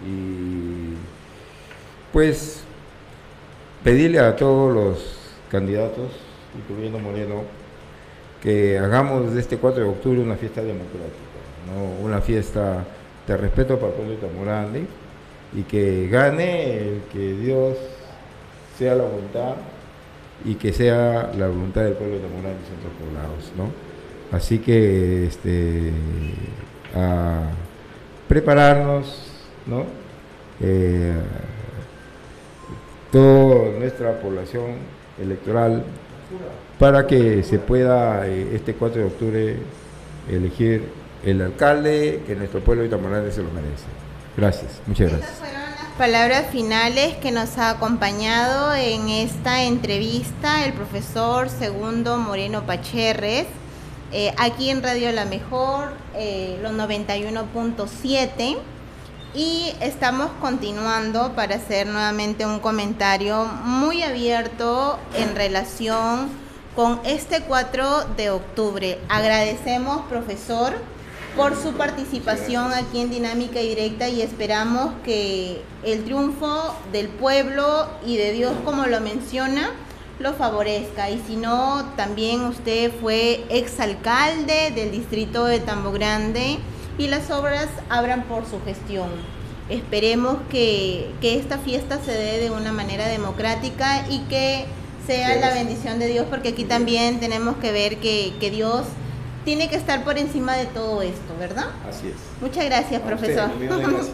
y pues pedirle a todos los candidatos, incluyendo Moreno, que hagamos de este 4 de octubre una fiesta democrática, ¿no? Una fiesta de respeto para el pueblo de Tamborandi, y que gane el que Dios sea la voluntad y que sea la voluntad del pueblo de Tamborandi y centros poblados, ¿no? Así que a prepararnos, ¿no? Toda nuestra población electoral para que se pueda este 4 de octubre elegir el alcalde que nuestro pueblo de Tamborandi se lo merece. Gracias, muchas gracias. Estas fueron las palabras finales que nos ha acompañado en esta entrevista el profesor Segundo Moreno Pacherres, aquí en Radio La Mejor, los 91.7. Y estamos continuando para hacer nuevamente un comentario muy abierto en relación con este 4 de octubre. Agradecemos, profesor, por su participación aquí en Dinámica Directa y esperamos que el triunfo del pueblo y de Dios, como lo menciona, lo favorezca. Y si no, también usted fue exalcalde del distrito de Tambo Grande y las obras abran por su gestión. Esperemos que esta fiesta se dé de una manera democrática y que sea la bendición de Dios, porque aquí también tenemos que ver que Dios tiene que estar por encima de todo esto, ¿verdad? Así es. Muchas gracias, profesor. Gracias.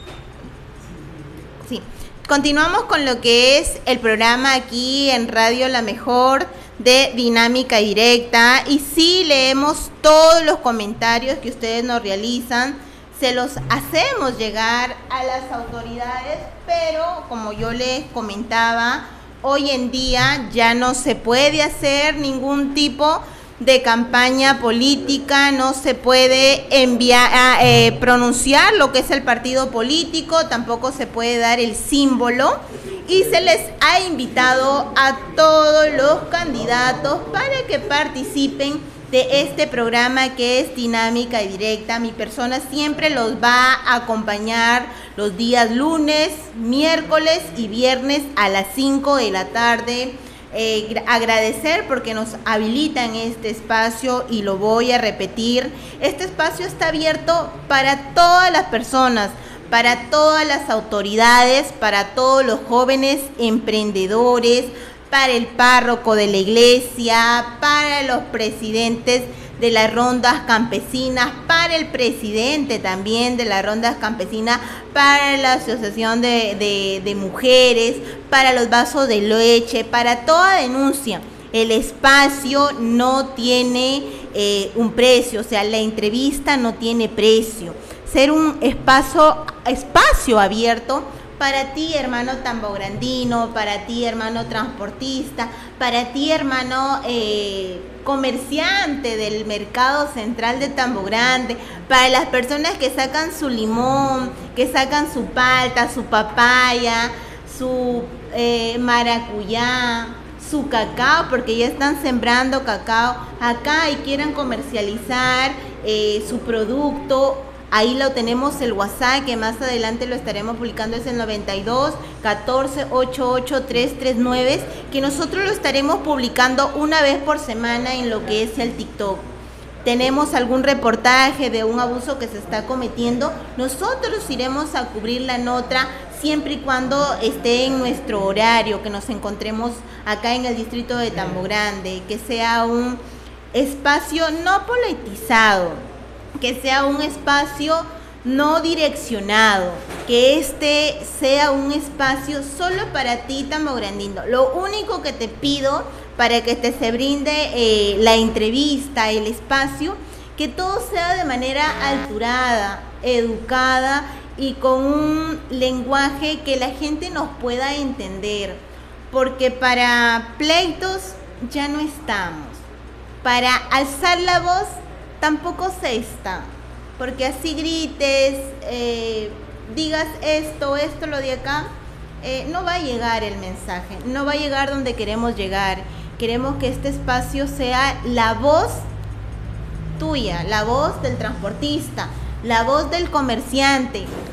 Sí. Continuamos con lo que es el programa aquí en Radio La Mejor de Dinámica Directa, y sí leemos todos los comentarios que ustedes nos realizan, se los hacemos llegar a las autoridades, pero como yo les comentaba, hoy en día ya no se puede hacer ningún tipo de campaña política, no se puede pronunciar lo que es el partido político, tampoco se puede dar el símbolo, y se les ha invitado a todos los candidatos para que participen de este programa que es Dinámica Directa. Mi persona siempre los va a acompañar los días lunes, miércoles y viernes a las 5 de la tarde. Agradecer porque nos habilitan este espacio, y lo voy a repetir, este espacio está abierto para todas las personas, para todas las autoridades, para todos los jóvenes emprendedores, para el párroco de la iglesia, para los presidentes de las rondas campesinas, para el presidente también de las rondas campesinas, para la asociación de mujeres, para los vasos de leche, para toda denuncia. El espacio no tiene un precio, o sea, la entrevista no tiene precio. Ser un espacio abierto para ti, hermano tambograndino, para ti, hermano transportista, para ti, hermano comerciante del mercado central de Tambo Grande, para las personas que sacan su limón, que sacan su palta, su papaya, su maracuyá, su cacao, porque ya están sembrando cacao acá y quieran comercializar su producto. Ahí lo tenemos, el WhatsApp, que más adelante lo estaremos publicando, es el 92 14 88 339, que nosotros lo estaremos publicando una vez por semana en lo que es el TikTok. Tenemos algún reportaje de un abuso que se está cometiendo, nosotros iremos a cubrir la nota siempre y cuando esté en nuestro horario, que nos encontremos acá en el distrito de Tambo Grande, que sea un espacio no politizado, que sea un espacio no direccionado, que este sea un espacio solo para ti, tambograndino. Lo único que te pido para que te se brinde la entrevista, el espacio, que todo sea de manera alturada, educada y con un lenguaje que la gente nos pueda entender, porque para pleitos ya no estamos, para alzar la voz tampoco se está, porque así grites, digas esto lo de acá, no va a llegar el mensaje, no va a llegar donde queremos llegar. Queremos que este espacio sea la voz tuya, la voz del transportista, la voz del comerciante,